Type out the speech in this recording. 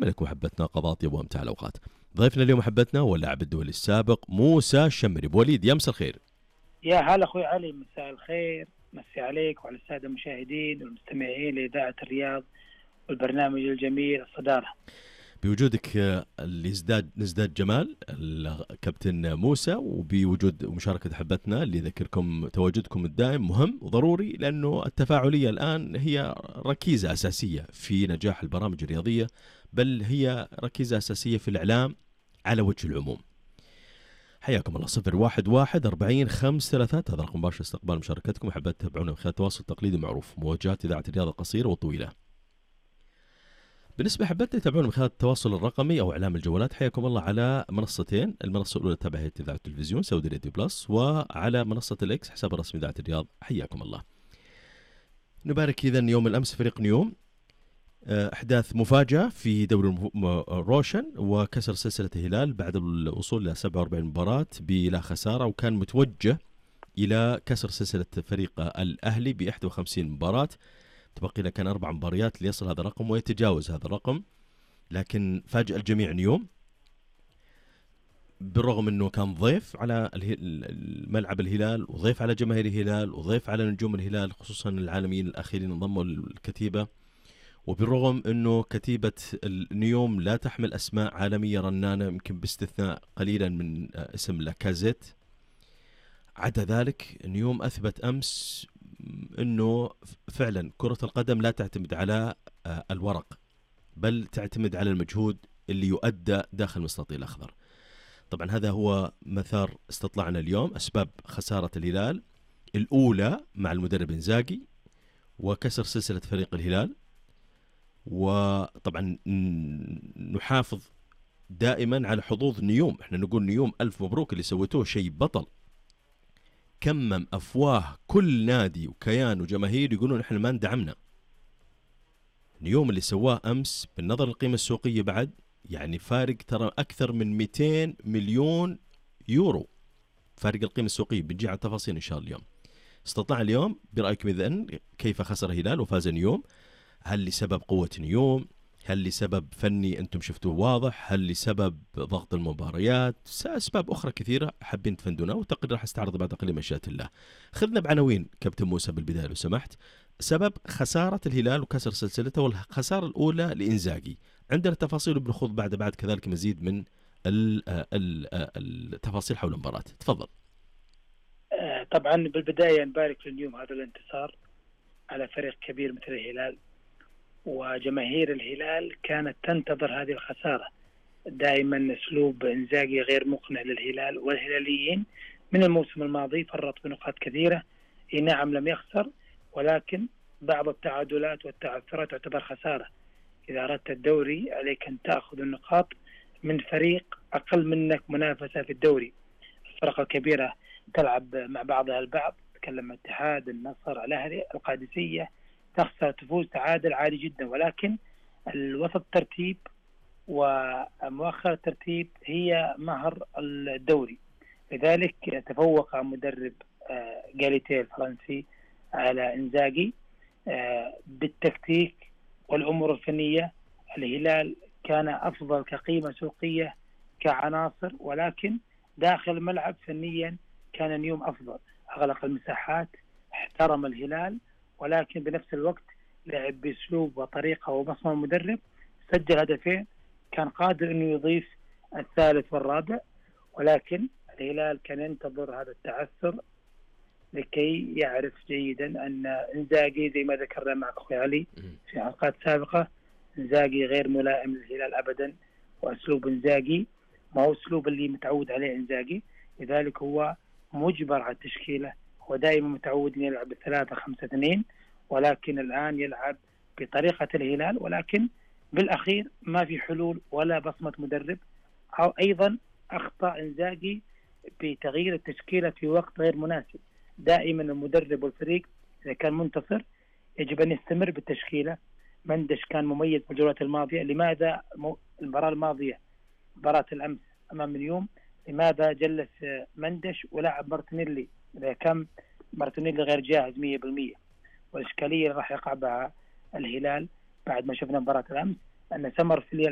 نكمل لكم محبتنا قضاء وامتع الأوقات. ضيفنا اليوم محبتنا هو اللاعب الدولي السابق موسى الشمري. بوليد يا مساء الخير. يا هلا أخوي علي، مساء الخير، مسي عليك وعلى السادة المشاهدين والمستمعين لإذاعة الرياض والبرنامج الجميل الصدارة. بوجودك اللي نزداد جمال الكابتن موسى، وبوجود ومشاركة أحبتنا اللي ذكركم تواجدكم الدائم مهم وضروري، لأنه التفاعلية الآن هي ركيزة أساسية في نجاح البرامج الرياضية، بل هي ركيزة أساسية في الإعلام على وجه العموم. حياكم الله. 012-40-533 هذا رقم مباشر استقبال مشاركتكم. أحبت تتابعونا من خلال التواصل التقليدي معروف مواجهات إذاعة الرياض القصيرة والطويلة. بالنسبة حبيت تتابعون من خلال التواصل الرقمي أو إعلام الجوالات، حياكم الله على منصتين. المنصة الأولى تابع هيئة إذاعة التلفزيون سعودي راديو بلس، وعلى منصة الإكس حساب الرسمي إذاعة الرياض. حياكم الله. نبارك إذن يوم الأمس فريق نيوم أحداث مفاجأة في دوري روشن، وكسر سلسلة الهلال بعد الوصول إلى 47 مباراة بلا خسارة، وكان متوجه إلى كسر سلسلة فريق الأهلي ب 51 مباراة. تبقي له كان 4 مباريات ليصل هذا الرقم ويتجاوز هذا الرقم، لكن فاجأ الجميع نيوم بالرغم أنه كان ضيف على ملعب الهلال، وضيف على جماهير الهلال، وضيف على نجوم الهلال خصوصا العالميين الأخيرين انضموا للكتيبة. وبالرغم أنه كتيبة النيوم لا تحمل أسماء عالمية رنانة، يمكن باستثناء قليلا من اسم لاكازيت، عدا ذلك نيوم أثبت أمس أنه فعلا كرة القدم لا تعتمد على الورق، بل تعتمد على المجهود اللي يؤدى داخل المستطيل الأخضر. طبعا هذا هو مثار استطلاعنا اليوم، أسباب خسارة الهلال الأولى مع المدرب إنزاغي وكسر سلسلة فريق الهلال. وطبعا نحافظ دائما على حظوظ نيوم، احنا نقول نيوم ألف مبروك اللي سويتوه شيء بطل. كمم أفواه كل نادي وكيان وجماهير يقولون احنا ما ندعمنا. نيوم اللي سواه أمس بالنظر للقيمة السوقية بعد يعني فارق ترى أكثر من 200 مليون يورو فارق القيمة السوقية. بنجي على التفاصيل إن شاء الله اليوم. استطاع اليوم برأيكم إذن كيف خسر الهلال وفاز نيوم؟ هل لسبب قوة نيوم؟ هل لسبب فني أنتم شفتوه واضح؟ هل لسبب ضغط المباريات؟ أسباب أخرى كثيرة حابين تفندونا، وتقرير راح استعرض بعد قليل مشيئة الله. خذنا بعناوين كابتن موسى بالبداية لو سمحت. سبب خسارة الهلال وكسر سلسلته، والخسارة الأولى لإنزاغي. عندنا تفاصيل وبنخوض بعد كذلك مزيد من التفاصيل حول المباراة. تفضل. طبعا بالبداية نبارك لليوم هذا الانتصار على فريق كبير مثل الهلال، وجماهير الهلال كانت تنتظر هذه الخسارة. دائما أسلوب إنزاغي غير مقنع للهلال والهلاليين من الموسم الماضي، فرط بنقاط كثيرة. نعم لم يخسر، ولكن بعض التعادلات والتعثرات تعتبر خسارة. إذا أردت الدوري عليك أن تأخذ النقاط من فريق أقل منك منافسة في الدوري. الفرق الكبيرة تلعب مع بعضها البعض، تكلم الاتحاد، النصر، الأهلي، القادسية، تخسر تفوز تعادل عادي جدا، ولكن الوسط ترتيب ومؤخر الترتيب هي مهر الدوري. لذلك تفوق مدرب جاليتيه الفرنسي على إنزاغي بالتكتيك والأمور الفنية. الهلال كان أفضل كقيمة سوقية كعناصر، ولكن داخل الملعب فنيا كان نيوم أفضل. أغلق المساحات، احترم الهلال، ولكن بنفس الوقت لعب بأسلوب وطريقة ومصمم المدرب. سجل هدفين، كان قادر أنه يضيف الثالث والرابع، ولكن الهلال كان ينتظر هذا التعثر لكي يعرف جيدا أن إنزاغي زي ما ذكرنا معك أخوي علي في حلقات سابقة، إنزاغي غير ملائم للهلال أبدا، وأسلوب إنزاغي ما هو أسلوب اللي متعود عليه إنزاغي. لذلك هو مجبر على التشكيلة. هو دائما متعود أن يلعب 3-5-2، ولكن الآن يلعب بطريقة الهلال، ولكن بالأخير ما في حلول ولا بصمة مدرب. أو أيضا أخطأ إنزاغي بتغيير التشكيلة في وقت غير مناسب. دائما المدرب والفريق إذا كان منتصر يجب أن يستمر بالتشكيلة. مندش كان مميز في الجولات الماضية، لماذا المباراة الماضية مباراة الأمس أمام نيوم لماذا جلس مندش ولعب مارتينيلي؟ إذا كان مارتينيلي غير جاهز 100%. والإشكالية راح يقع بها الهلال بعد ما شفنا مباراة الأمس أن سمر في